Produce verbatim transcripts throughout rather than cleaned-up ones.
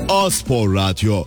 A-Spor Radyo.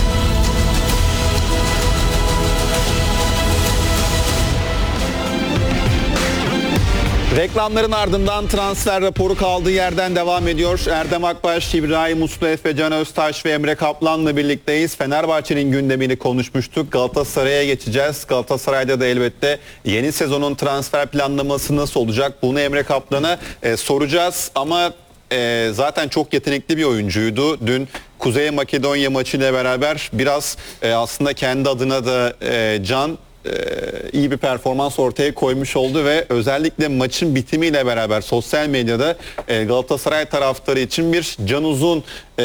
Reklamların ardından transfer raporu kaldığı yerden devam ediyor. Erdem Akbaş, İbrahim Uslu Efe, Can Öztaş ve Emre Kaplan'la birlikteyiz. Fenerbahçe'nin gündemini konuşmuştuk. Galatasaray'a geçeceğiz. Galatasaray'da da elbette yeni sezonun transfer planlaması nasıl olacak? Bunu Emre Kaplan'a e, soracağız. Ama e, zaten çok yetenekli bir oyuncuydu. Dün Kuzey Makedonya maçıyla beraber biraz e, aslında kendi adına da e, Can Ee, iyi bir performans ortaya koymuş oldu ve özellikle maçın bitimiyle beraber sosyal medyada e, Galatasaray taraftarı için bir Can Uzun e,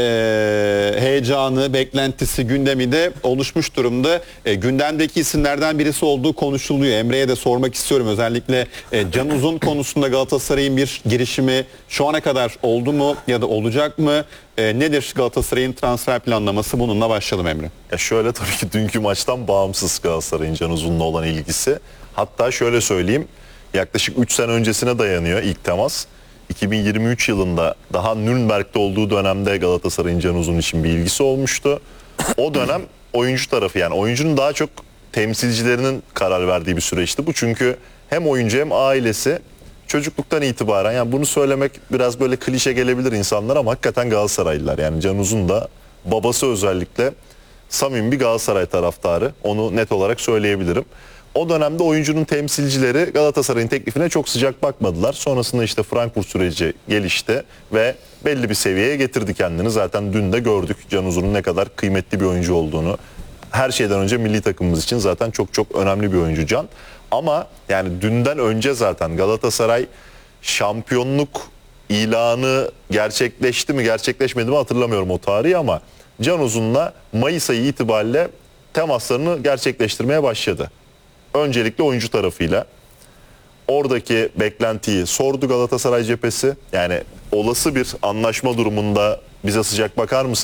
heyecanı, beklentisi, gündemi de oluşmuş durumda. E, gündemdeki isimlerden birisi olduğu konuşuluyor. Emre'ye de sormak istiyorum. Özellikle e, Can Uzun konusunda Galatasaray'ın bir girişimi şu ana kadar oldu mu ya da olacak mı? E, nedir Galatasaray'ın transfer planlaması? Bununla başlayalım Emre. Ya şöyle, tabii ki dünkü maçtan bağımsız Galatasaray'ın Can Uzun'la olan ilgisi. Hatta şöyle söyleyeyim, yaklaşık üç sene öncesine dayanıyor ilk temas. iki bin yirmi üç yılında daha Nürnberg'de olduğu dönemde Galatasaray'ın Can Uzun için bir ilgisi olmuştu. O dönem oyuncu tarafı, yani oyuncunun daha çok temsilcilerinin karar verdiği bir süreçti bu. Çünkü hem oyuncu hem ailesi çocukluktan itibaren, yani bunu söylemek biraz böyle klişe gelebilir insanlar ama hakikaten Galatasaraylılar. Yani Can Uzun da babası özellikle samimi bir Galatasaray taraftarı. Onu net olarak söyleyebilirim. O dönemde oyuncunun temsilcileri Galatasaray'ın teklifine çok sıcak bakmadılar. Sonrasında işte Frankfurt süreci gelişti ve belli bir seviyeye getirdi kendini. Zaten dün de gördük Can Uzun'un ne kadar kıymetli bir oyuncu olduğunu. Her şeyden önce milli takımımız için zaten çok çok önemli bir oyuncu Can. Ama yani dünden önce zaten Galatasaray şampiyonluk ilanı gerçekleşti mi gerçekleşmedi mi hatırlamıyorum o tarihi, ama Can Uzun'la Mayıs ayı itibariyle temaslarını gerçekleştirmeye başladı. Öncelikle oyuncu tarafıyla. Oradaki beklentiyi sordu Galatasaray cephesi. Yani olası bir anlaşma durumunda bize sıcak bakar mısın